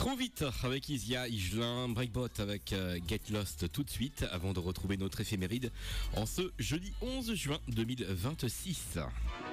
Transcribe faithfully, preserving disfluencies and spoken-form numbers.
Trop vite avec Isia, Igelin, Breakbot avec euh, Get Lost tout de suite avant de retrouver notre éphéméride en ce jeudi onze juin deux mille vingt-six.